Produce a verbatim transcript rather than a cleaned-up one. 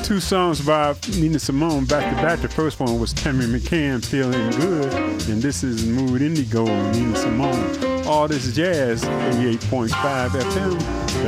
Two songs by Nina Simone back to back. The first one was Tammy McCann, Feeling Good. And this is Mood Indigo, Nina Simone. All this jazz, eighty-eight point five F M.